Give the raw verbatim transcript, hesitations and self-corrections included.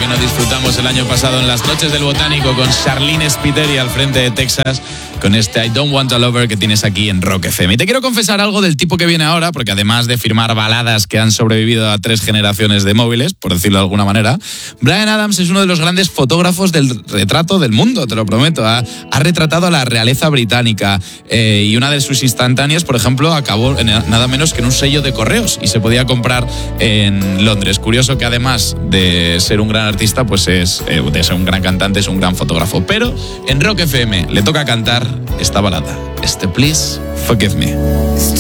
que no disfrutamos el año pasado en las noches del Botánico con Charlene Spiteri al frente de Texas, con este I Don't Want a Lover que tienes aquí en Rock F M. Y te quiero confesar algo del tipo que viene ahora, porque además de firmar baladas que han sobrevivido a tres generaciones de móviles, por decirlo de alguna manera, Bryan Adams es uno de los grandes fotógrafos del retrato del mundo, te lo prometo. Ha, ha retratado a la realeza británica eh, y una de sus instantáneas, por ejemplo, acabó en nada menos que en un sello de correos y se podía comprar en Londres. Curioso que además de ser un gran artista, pues es eh, de ser un gran cantante, es un gran fotógrafo. Pero en Rock F M le toca cantar esta balada, este Please Forgive Me.